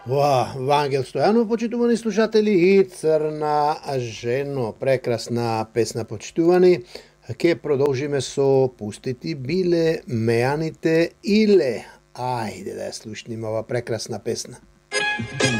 Вангел Стојанов, почитувани слушатели, и Црна жено, прекрасна песна, почитувани. Ке продолжиме со Пустити биле меаните иле. Ајде да ја слушнеме ова прекрасна песна.